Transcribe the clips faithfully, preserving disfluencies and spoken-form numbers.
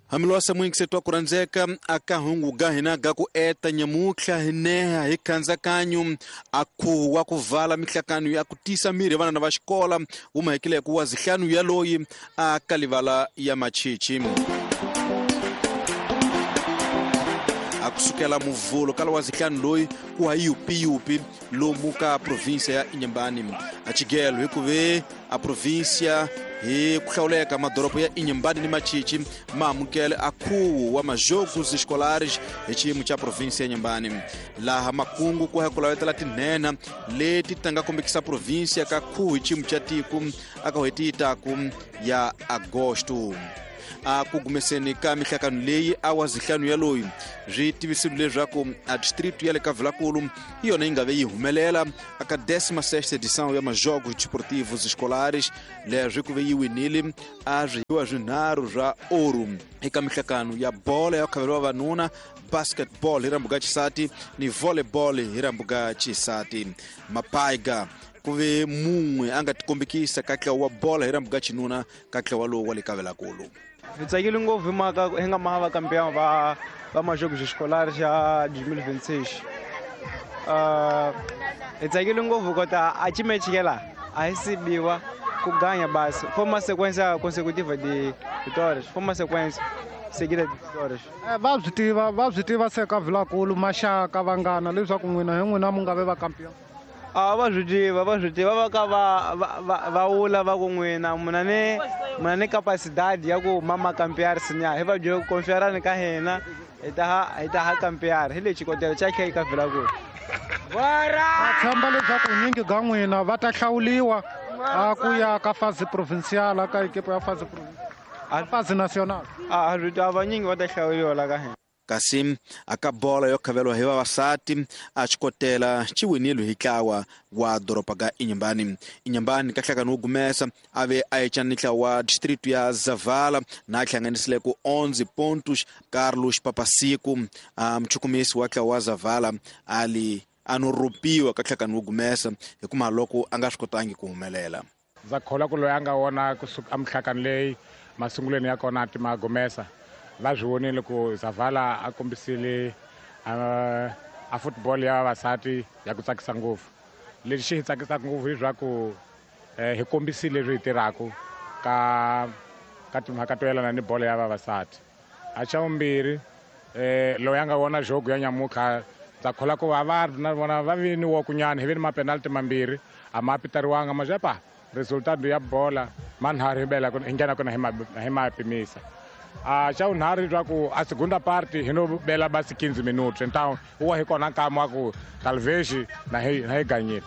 Hamilosa mwingi setua kuranzeka akahungu gahina gaku eta nyamukhla hineha hikanza kanyu aku wakuvala mihlakanu ya kutisa miri vana na vaxikola uma hekile kuwa zihlanu ya loyi akalivala ya machichi akusukela muvulo kala wa zihlanu loyi kuwa yupi yupi lomu ka província ya Inhambane achigelo hikuve a província e kuhlawuleka madoropo ya Inhambane ni machichi mamukele akhuwu wa majogos escolares echimo cha província ya Inhambane laha makungu kuhekulawetela tinhena leti tanga kombekisa província ka khuwu echimo cha tiku akahwetitaku ya agosto akugumeseni ka mihlakano leyi awa zihlanu ya loyi zitivisilo leswaku a distrito ya le Kavilakulu iyona ingave yihumelela aka décima sexta edição ya majogos desportivos escolares leswi kuve yiwinile a zwiwa zwinharhu zwa ouro eka mihlakano ya bola ya khaveriwa vanuna basketball hi rambuka chisati ni volleyball hi rambuka chisati mapaiga kuve mumwe anga tikombekisa ka ntlawa wa bola hi rambuka chinuna ka ntlawa lowu wa le Kavilakulu. Hi tsakile ngopfu mhaka hi nga mahava campeão va va majogos escolares ya dois mil e vinte e seis. Uh, hi tsakile ngopfu kota a chimechi kela a hi sibiwa ku ganha basi. Foi uma sequência consecutiva de vitórias. Foi uma sequência seguida de vitórias. Eh va byi tiva va byi tiva se Kavilakulu maxaka vanghana leswaku n'wina hi n'wina mu nga ve va campeão. Ah va byi tiva va byi tiva va ka va va va wula va ku n'wina muna ni muna ni capacidade ya ku mama campear sinya hi va byi confiarani ka hina hi ta hi ta ha campear hi le xikotelo xa K Kavilakulu. Va tshemba leswaku nyingi ga n'wina va ta hlawuliwa a ku ya ka fase provincial ka ekipa ya fase provincial fase national. Ah byi tiva vanyingi va ta hlawuliwa la ka hina. Kasi aka bola yo khavelwa hi vavasati a xikotela ciwinilo hi ntlawa wa doropa ga Inhambane. Inhambane ka nhlakano wo gumesa ave a echa ni ntlawa wa distrito ya Zavala na hlanganisile ku onze pontos. Carlos Papasiku mchukumisi wa ntlawa wa Zavala ali anorupiwa ka nhlakano wo gumesa hi ku maloko a nga swi kotangi ku humelela. Za khola ku loyi a nga wona kusuka amhlakano leyi masungulweni ya kona ti ma gumesa va zwi vonile ku Zavala a kombisile a football ya vavasati ya ku tsakisa ngopfu. Lexi hi tsakisaka ngopfu hi swaku hi kombisile leswi hi tirhaku ka ka timhaka to yelana ni bolo ya vavasati. A xa vumbirhi loyi a nga wona jogo ya nyamukha ndza khola ku va va na vona va vini wo kunyana hi vini mapenalty mambirhi a ma pitariwanga majapa resultat ya bola manharhu hi bela hi nghena kona hi ma pimisa. A xa unharhu swaku a segunda parte hi no bela basi quinze minutos então huwa hi kona nkama ku talvez na hi na hi ganyile.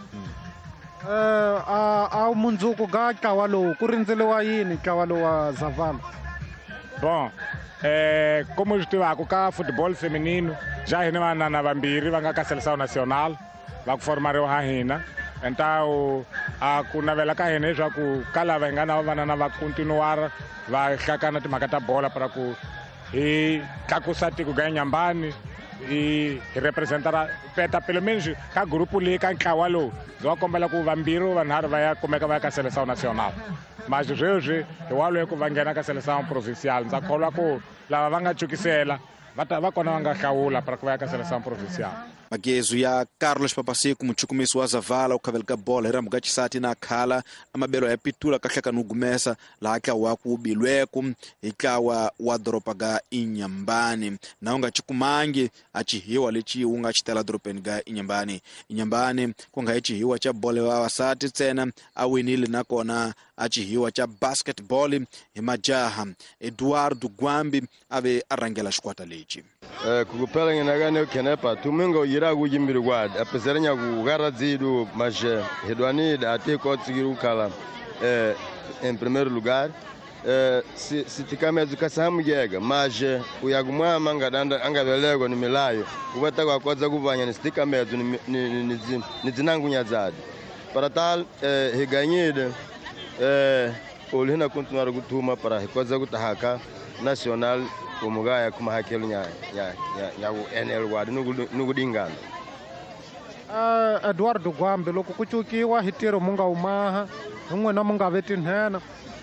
Eh a a mundzuku ga ntlawa lowu ku rindzeliwa yini ntlawa lowu wa Zavala? Bom, eh como swi tivaka ka football feminino já hi ni vanana vambirhi va nga ka seleção nacional va ku formariwa ha hina. Então a ku navela ka hina leswaku ka lava hi nga na vanana va continuar va hlakana timhaka ta bola para ku hi tlakusa tiko ga Inhambane hi representara peta pelo menos ka grupo leyi ka ntlawa lowu ndzi va kombela ku vambirhi vanharhu va ya kumeka va ya ka seleção nacional mas sweswi hi waloyi ku va nghena ka seleção provincial. Ndza kholwa ku lava va nga cukisela va ta va kona va nga hlawula para ku va ya ka seleção provincial. Magezu ya Carlos Papasiku mchukumisi wa Zavala ukhaveleka bola hi rambuka chisati na khala amabelo ya pitula ka nhlakano wo gumesa laha ntlawa ku bilweku hi ntlawa wa doropa ga Inhambane na u nga cikumangi a cihiwa lexi wu nga citela doropeni ga Inhambane. Inhambane ku nga hi cihiwa ca bola ya vavasati ntsena a winile na kona a cihiwa ca basketball hi majaha. Eduardo Gwambi ave a rhangela xikwata lexi. Eh kukupela nginakane kenepa tumingo yira ku yimbiri kwad apesera nya ku garadzido mas hedwanida até conseguir kala eh em primeiro lugar eh se se tikame educação mugega mas o yagumwa manga danda angavelego ni milayo ubata kwa kodza kuvanya ni tikame ni ni ni zinangunya zadi para tal eh heganyide eh olhina continuar kutuma para kodza kutahaka nacional kumugaya kuma hakelu nya nya nya u N L wad nugudingana. Uh, Eduardo Gwambi loko ku cukiwa hi tiro mu nga umaha hi n'wina mu nga ve tinhena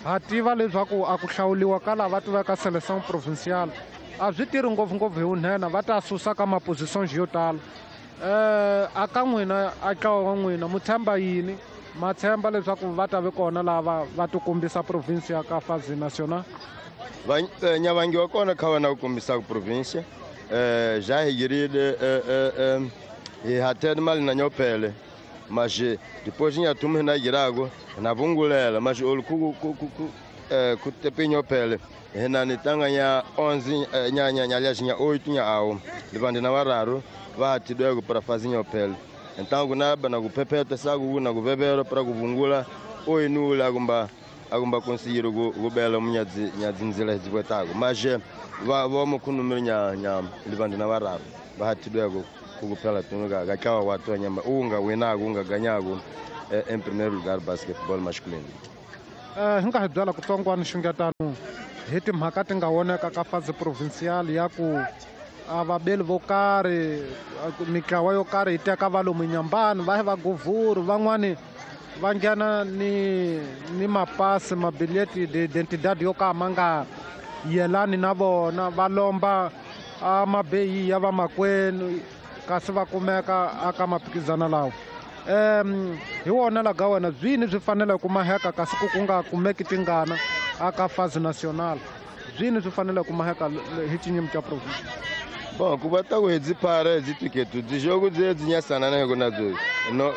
ha tiva leswaku a ku hlawuliwa ka lava tivaka seleção provincial a byi tirhi ngopfungopfu hi unhena va ta susa ka mapositions yo tala um a ka n'wina a ntlawa wa n'wina mu tshemba yini ma tshemba leswaku va ta ve kona lava va tikombisa province ya ka fazi national nyavangi wa kona kha va na ku kombisaka province um já hi yirile hi hatene mali na nyophele mas depois nha tumu hina yirago na vungulela mas olu ku ku ku ku tepe nyophele hina ni tanga nya onze nya nya nya nya oito nya awo livande na vararu va hatidweko para fazer nyophele então kunaba na kuphephetha saku na kuvevera para kuvungula oinula akumba akumba conseguir kubela munyadzi nyadzinzila dzipwetako mas va vamos com número nya nya livande na vararu va hatidweko kukuphela tunuka kachawa watu wanyama unga winako unga ganyaku em primeiro lugar basketball masculino eh hinga hi byala kutsongwana xungetano hi timhaka ti nga woneka ka fase provincial ya ku avabeli vo karhi mitlawa yo karhi yi teka valomu nyambani va va govuru van'wani va nghena ni ni mapasi mabilieti de identidade yo ka ma nga yelani na vona va lomba a mabeyi ya vamakwenu kasi va kumeka aka maphikizana lawa um hi wona laga wena byi byi fanele ku maheka kasi ku ku nga kumeki tingana aka fase national byi byi fanele ku maheka hi tinyimi ta province bom ku va ta ku hi dzipara hi dzitiketu dzijogo dze dzinyasana na kona dzo no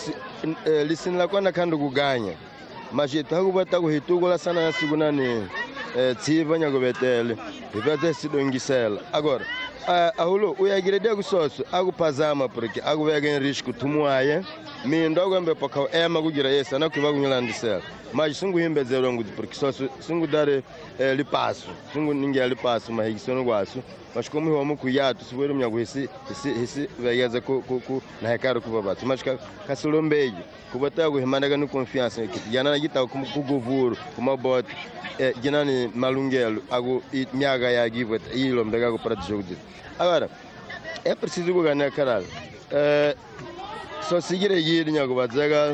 lisini la kona khandi ku ganya mashita ku va ta ku hi tukula sana na siku nani tsiva nyakuvetele hi vete sidongisela agora ahulo uyagirede kusoso akuphazama porque akuveka em risco tumuaye mindo akwembe pakha ema kugira yesa na kuva kunyilandisela mas sungu himbezelo nguti porque soso sungu dare lipaso sungu ningia lipaso mahikisono kwaso mas como homo kuyato sibwero mnyaku hisi hisi hisi vegeza ku ku na hekaro kuva bathu mas kasolombeji kubata ku himanaga no confiança que yana gita ku govuru kuma bot ginani malungelo agu nyaga ya give ilo mbega ku para jogo. Agora, é preciso ganhar caralho. É, só seguir aí, nhago, vai dizer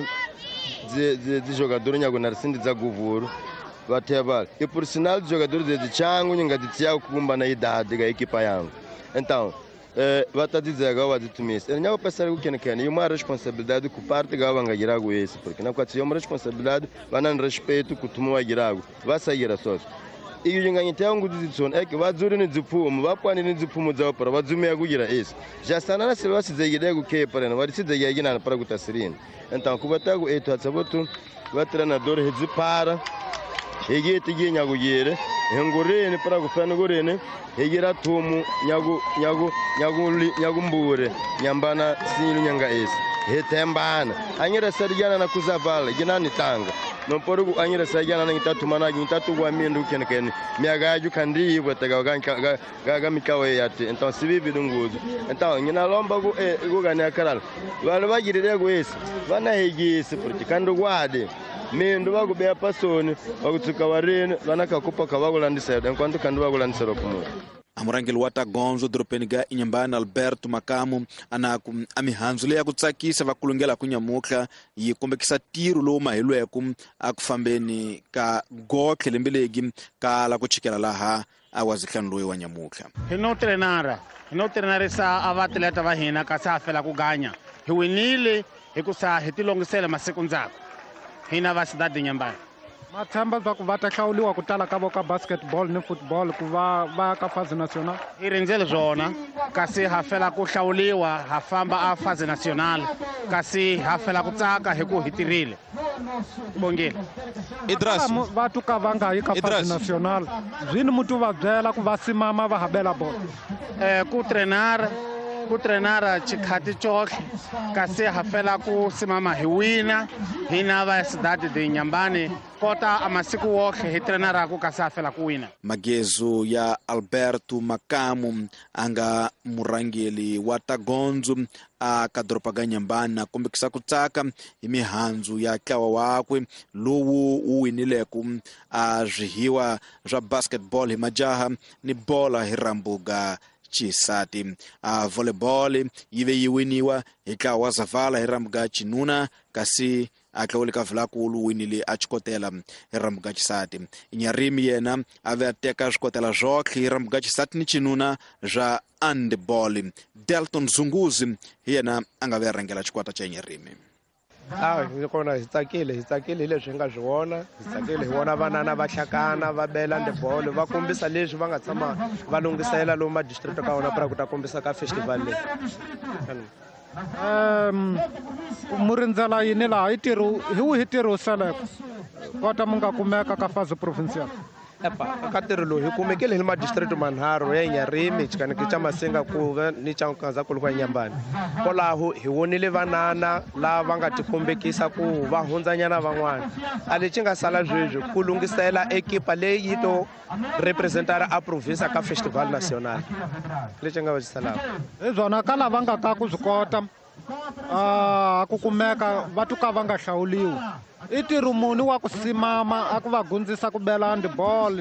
de de jogador nhago na recente de govoro, vai ter bal. E por sinal de jogador de Chango, nhago de Tiago Kumba na idade da equipa yango. Então, é, vai estar dizer agora de tumis. Ele nhago pensar o que não quer, e uma responsabilidade que parte gava ngirago esse, porque na quatro é uma responsabilidade, vai não respeito que tu mo ngirago, vai sair a sós. E o engano é um grupo é que vai durar no dipumo, vai pôr no dipumo da ópera, vai dormir a guia isso. Já está na selva se dizer que que para não vai se dizer que não para o tasserin. Então, como está o eto saboto, vai treinador reduzir para, ele te ganha a guia, engorene para o feno gorene, ele irá tomo, nhago nhago nhago nhago mbure, nhambana sinu nhanga esse. Retembana, anyira sarjana na kuzavala, ginani tanga. Não pode o anhira sair na nitatu managi nitatu guamindo que não quer me agaju kandi bota gaga gaga mikawe yate então se vive dunguzo então nyina lomba go e go ganha caralho vale vai girire go esse vai na higise porque quando guarde mendo vai go be a passone vai go tsuka warene vai na kakupa kavago landisero enquanto quando vai go landisero como amurangeli wa Tagonzo Dropeniga Inyambani Alberto Makamu anaku amihanzu leya kutsakisa vakulungela kunyamuka yikombekisa tiro lo mahilweku akufambeni ka gotle lembelegi ka la kuchikela laha awazikhanloyi wa nyamuka hino trenara hino trenara sa avatleta va hina ka sa fela ku ganya hi winile hi ku sa hitilongisela masiku ndzako hina va cidade Inyambani matshemba swa ku va ta hlawuliwa ku tala ka voka basketball ni football ku va va ka faze national hi rindzele zwona kasi ha fela ku hlawuliwa ha famba a faze national kasi ha fela ku tsaka hi ku hitirile bongela Idras va tuka va nga yi ka faze national zwini mutu va byela ku va simama va habela bolo eh ku treinar ku trenara chikhati chohle kasi ha fela ku simama hi wina hina va cidade de Inyambani kota amasiku wohle hi trenara ku kasi ha fela ku wina magezo ya Alberto Makamu anga murangeli wa Tagonzo a kadropaga Inyambani kombekisa kutsaka hi mihanzu ya ntlawa wakwe lowu wu winileku a zwihiwa zwa basketball hi majaha ni bola hi rambuga chisati a volleyball yive yiwiniwa hi ntlawa wa Zavala hi rambuga chinuna kasi a tlole ka Vlakulu winile a chikotela Ramuga Chisati Nyarimi yena ave ateka chikotela zokhi Ramuga Chisati ni chinuna ja handball. Delton Zunguzi yena anga ve rangela chikwata cha Nyarimi. Ah, hi kona hi tsakile hi tsakile leswi nga swi vona hi tsakile hi vona vanana va hlakana va bela handball va kombisa leswi va nga tshama va lungisela lo ma district ka wona para ku ta kombisa ka festival leyi. Um murindzela yini laha hi tirho hi wihi tirho seleko kota mu nga kumeka ka fase provincial. Epa ka tirho lowu hi kumekile hi ma district manharhu ya Nyarimi Chikaniki cha Masinga ku ni cha Nkazakulu kwa Nyambani. Kolaho hi vonile vanana lava nga tikombekisa ku va hundzanyana van'wana ale chinga sala zwezwi ku lungisela ekipa leyi to representara a province ka festival national lexi nga vacisalaku hi byona ka lava nga ka ku swi kota a ku kumeka va tuka va nga hlawuliwi i tirho muni wa ku simama a ku va gundzisa ku bela handball